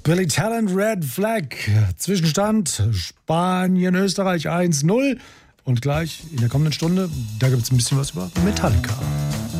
Billy Talent, Red Flag. Zwischenstand Spanien, Österreich 1-0. Und gleich in der kommenden Stunde, da gibt es ein bisschen was über Metallica.